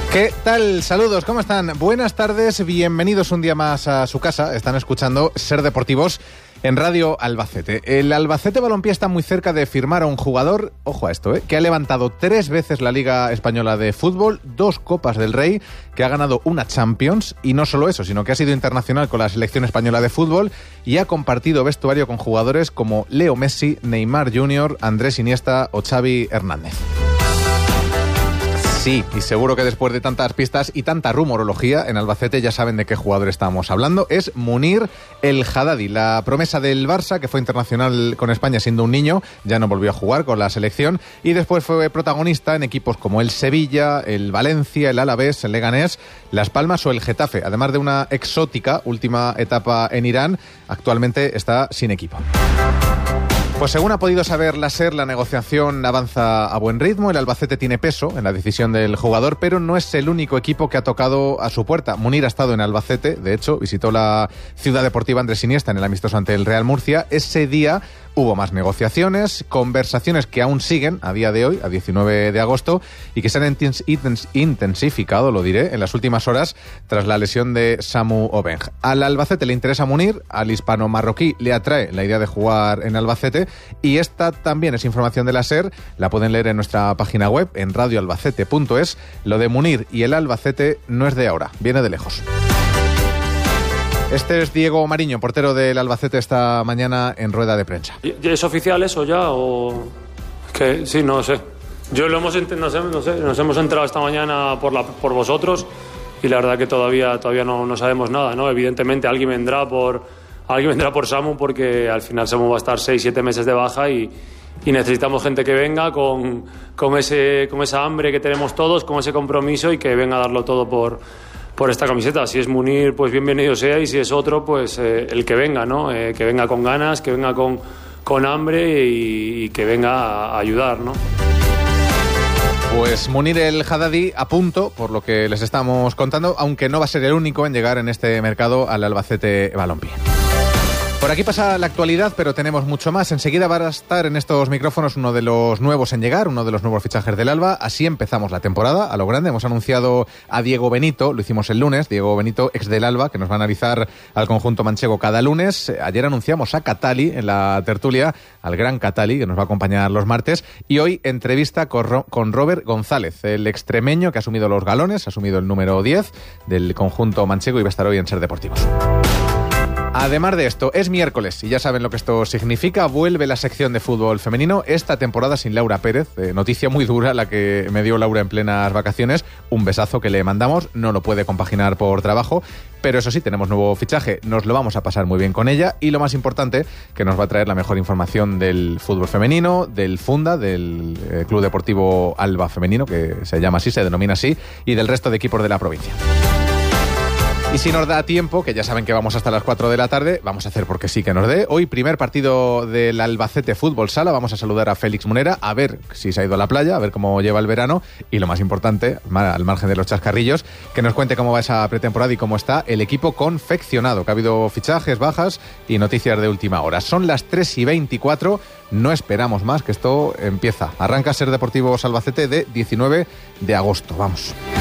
¿Qué tal? Saludos, ¿cómo están? Buenas tardes, bienvenidos un día más a su casa. Están escuchando Ser Deportivos en Radio Albacete. El Albacete Balompié está muy cerca de firmar a un jugador, ojo a esto, que ha levantado 3 veces la Liga Española de Fútbol, 2 Copas del Rey, que ha ganado una Champions, y no solo eso, sino que ha sido internacional con la selección española de fútbol y ha compartido vestuario con jugadores como Leo Messi, Neymar Jr., Andrés Iniesta o Xavi Hernández. Sí, y seguro que después de tantas pistas y tanta rumorología, en Albacete ya saben de qué jugador estamos hablando. Es Munir El Haddadi, la promesa del Barça, que fue internacional con España siendo un niño, ya no volvió a jugar con la selección, y después fue protagonista en equipos como el Sevilla, el Valencia, el Alavés, el Leganés, Las Palmas o el Getafe. Además de una exótica última etapa en Irán, actualmente está sin equipo. Pues según ha podido saber la SER, la negociación avanza a buen ritmo. El Albacete tiene peso en la decisión del jugador, pero no es el único equipo que ha tocado a su puerta. Munir ha estado en Albacete, de hecho, visitó la ciudad deportiva Andrés Iniesta en el amistoso ante el Real Murcia. Ese día hubo más negociaciones, conversaciones que aún siguen a día de hoy, a 19 de agosto, y que se han intensificado, lo diré, en las últimas horas tras la lesión de Samu Obeng. Al Albacete le interesa Munir, al hispano-marroquí le atrae la idea de jugar en Albacete, y esta también es información de la SER, la pueden leer en nuestra página web, en radioalbacete.es. Lo de Munir y el Albacete no es de ahora, viene de lejos. Este es Diego Mariño, portero del Albacete, esta mañana en rueda de prensa. ¿Es oficial eso ya o...? Que sí, no sé. Nos hemos enterado esta mañana por vosotros y la verdad que todavía no sabemos nada, ¿no? Evidentemente alguien vendrá por Samu, porque al final Samu va a estar 6-7 meses de baja y necesitamos gente que venga con esa hambre que tenemos todos, con ese compromiso y que venga a darlo todo por esta camiseta. Si es Munir, pues bienvenido sea, y si es otro, pues el que venga, ¿no? Que venga con ganas, que venga con hambre y que venga a ayudar, ¿no? Pues Munir El Haddadi a punto, por lo que les estamos contando, aunque no va a ser el único en llegar en este mercado al Albacete Balompié. Por aquí pasa la actualidad, pero tenemos mucho más. Enseguida va a estar en estos micrófonos uno de los nuevos en llegar, uno de los nuevos fichajes del Alba. Así empezamos la temporada, a lo grande. Hemos anunciado a Diego Benito, lo hicimos el lunes, Diego Benito, ex del Alba, que nos va a analizar al conjunto manchego cada lunes. Ayer anunciamos a Catali en la tertulia, al gran Catali, que nos va a acompañar los martes. Y hoy entrevista con Robert González, el extremeño que ha asumido los galones, ha asumido el número 10 del conjunto manchego y va a estar hoy en Ser Deportivos. Además de esto, es miércoles y ya saben lo que esto significa. Vuelve la sección de fútbol femenino, esta temporada sin Laura Pérez. Noticia muy dura la que me dio Laura en plenas vacaciones. Un besazo que le mandamos, no lo puede compaginar por trabajo, pero eso sí, tenemos nuevo fichaje. Nos lo vamos a pasar muy bien con ella y lo más importante, que nos va a traer la mejor información del fútbol femenino, del Funda, del Club Deportivo Alba Femenino, que se llama así, se denomina así, y del resto de equipos de la provincia. Y si nos da tiempo, que ya saben que vamos hasta las 4 de la tarde, vamos a hacer porque sí que nos dé. Hoy, primer partido del Albacete Fútbol Sala. Vamos a saludar a Félix Munera, a ver si se ha ido a la playa, a ver cómo lleva el verano. Y lo más importante, al margen de los chascarrillos, que nos cuente cómo va esa pretemporada y cómo está el equipo confeccionado, que ha habido fichajes, bajas y noticias de última hora. Son las 3:24, no esperamos más, que esto empieza. Arranca Ser Deportivos Albacete de 19 de agosto. Vamos.